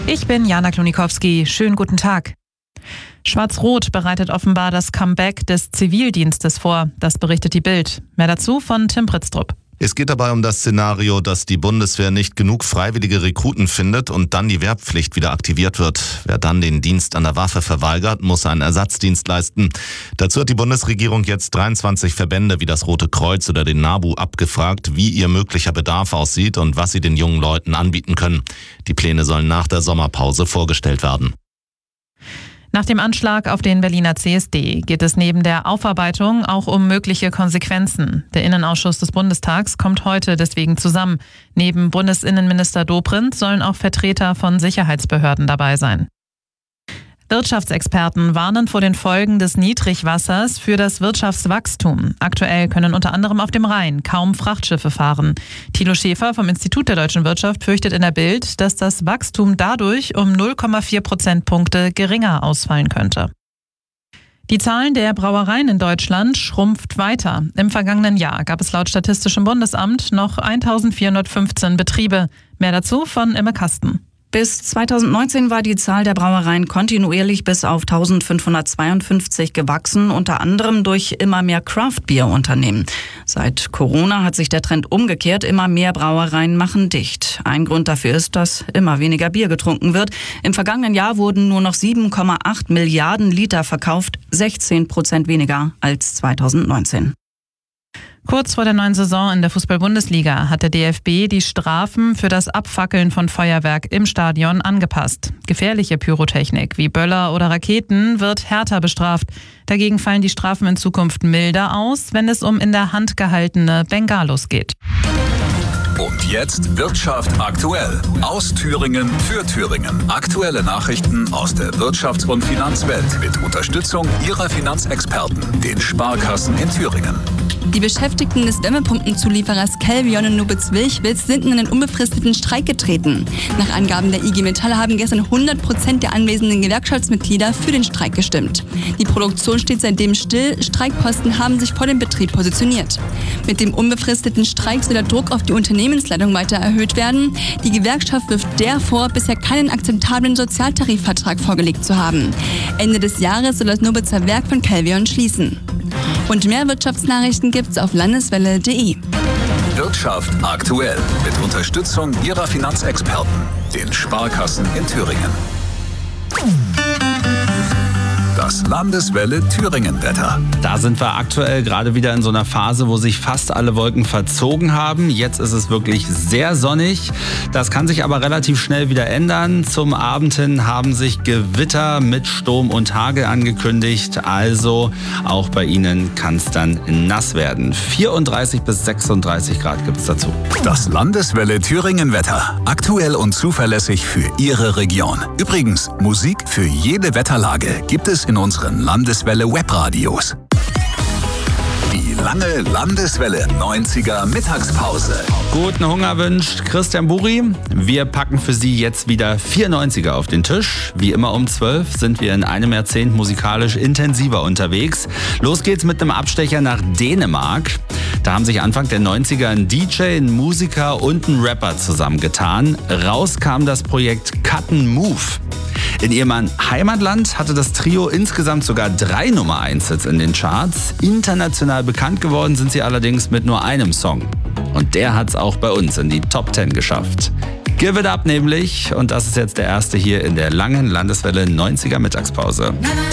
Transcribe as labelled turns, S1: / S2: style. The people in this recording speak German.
S1: Ich bin Jana Klonikowski. Schönen guten Tag. Schwarz-Rot bereitet offenbar das Comeback des Zivildienstes vor. Das berichtet die Bild. Mehr dazu von Tim Pritztrup.
S2: Es geht dabei um das Szenario, dass die Bundeswehr nicht genug freiwillige Rekruten findet und dann die Wehrpflicht wieder aktiviert wird. Wer dann den Dienst an der Waffe verweigert, muss einen Ersatzdienst leisten. Dazu hat die Bundesregierung jetzt 23 Verbände wie das Rote Kreuz oder den NABU abgefragt, wie ihr möglicher Bedarf aussieht und was sie den jungen Leuten anbieten können. Die Pläne sollen nach der Sommerpause vorgestellt werden.
S1: Nach dem Anschlag auf den Berliner CSD geht es neben der Aufarbeitung auch um mögliche Konsequenzen. Der Innenausschuss des Bundestags kommt heute deswegen zusammen. Neben Bundesinnenminister Dobrindt sollen auch Vertreter von Sicherheitsbehörden dabei sein. Wirtschaftsexperten warnen vor den Folgen des Niedrigwassers für das Wirtschaftswachstum. Aktuell können unter anderem auf dem Rhein kaum Frachtschiffe fahren. Thilo Schäfer vom Institut der deutschen Wirtschaft fürchtet in der Bild, dass das Wachstum dadurch um 0,4 Prozentpunkte geringer ausfallen könnte. Die Zahlen der Brauereien in Deutschland schrumpft weiter. Im vergangenen Jahr gab es laut Statistischem Bundesamt noch 1415 Betriebe. Mehr dazu von Imme Kasten.
S3: Bis 2019 war die Zahl der Brauereien kontinuierlich bis auf 1552 gewachsen, unter anderem durch immer mehr Craft-Bier-Unternehmen. Seit Corona hat sich der Trend umgekehrt, immer mehr Brauereien machen dicht. Ein Grund dafür ist, dass immer weniger Bier getrunken wird. Im vergangenen Jahr wurden nur noch 7,8 Milliarden Liter verkauft, 16% weniger als 2019.
S1: Kurz vor der neuen Saison in der Fußball-Bundesliga hat der DFB die Strafen für das Abfackeln von Feuerwerk im Stadion angepasst. Gefährliche Pyrotechnik wie Böller oder Raketen wird härter bestraft. Dagegen fallen die Strafen in Zukunft milder aus, wenn es um in der Hand gehaltene Bengalos geht.
S4: Und jetzt Wirtschaft aktuell. Aus Thüringen für Thüringen. Aktuelle Nachrichten aus der Wirtschafts- und Finanzwelt mit Unterstützung Ihrer Finanzexperten, den Sparkassen in Thüringen.
S5: Die Beschäftigten des Wärmepumpenzulieferers Kelvion in Nubitz-Wilchwitz sind in einen unbefristeten Streik getreten. Nach Angaben der IG Metall haben gestern 100% der anwesenden Gewerkschaftsmitglieder für den Streik gestimmt. Die Produktion steht seitdem still, Streikposten haben sich vor dem Betrieb positioniert. Mit dem unbefristeten Streik soll der Druck auf die Unternehmensleitung weiter erhöht werden. Die Gewerkschaft wirft der vor, bisher keinen akzeptablen Sozialtarifvertrag vorgelegt zu haben. Ende des Jahres soll das Nubitzer Werk von Kelvion schließen. Und mehr Wirtschaftsnachrichten gibt's auf landeswelle.de.
S4: Wirtschaft aktuell mit Unterstützung Ihrer Finanzexperten, den Sparkassen in Thüringen. Das Landeswelle Thüringen-Wetter.
S6: Da sind wir aktuell gerade wieder in so einer Phase, wo sich fast alle Wolken verzogen haben. Jetzt ist es wirklich sehr sonnig. Das kann sich aber relativ schnell wieder ändern. Zum Abend hin haben sich Gewitter mit Sturm und Hagel angekündigt. Also auch bei Ihnen kann es dann nass werden. 34 bis 36 Grad gibt es dazu.
S4: Das Landeswelle Thüringen-Wetter. Aktuell und zuverlässig für Ihre Region. Übrigens, Musik für jede Wetterlage gibt es in unseren Landeswelle Webradios. Die lange Landeswelle 90er Mittagspause.
S6: Guten Hunger wünscht Christian Buri. Wir packen für Sie jetzt wieder 4 90er auf den Tisch. Wie immer um 12 sind wir in einem Jahrzehnt musikalisch intensiver unterwegs. Los geht's mit einem Abstecher nach Dänemark. Da haben sich Anfang der 90er ein DJ, ein Musiker und ein Rapper zusammengetan. Raus kam das Projekt Cut & Move. In ihrem Heimatland hatte das Trio insgesamt sogar 3 Nummer-1-Hits in den Charts. International bekannt geworden sind sie allerdings mit nur einem Song. Und der hat's auch bei uns in die Top 10 geschafft. Give It Up nämlich. Und das ist jetzt der erste hier in der langen Landeswelle 90er Mittagspause.